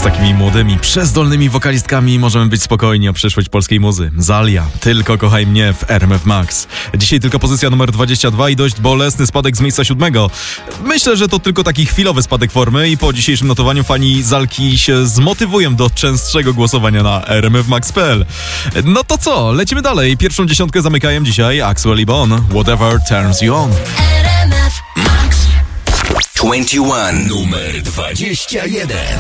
takimi młodymi, przezdolnymi wokalistkami możemy być spokojni o przyszłość polskiej muzy. Zalia, Tylko kochaj mnie w RMF Max. Dzisiaj tylko pozycja numer 22 i dość bolesny spadek z miejsca 7. Myślę, że to tylko taki chwilowy spadek formy i po dzisiejszym notowaniu fani Zalki się zmotywują do częstszego głosowania na rmfmax.pl. No to co, lecimy dalej. Pierwszą dziesiątkę zamykają dzisiaj Axwell i Bon. Whatever Turns You On. RMF Max 21 numer 21.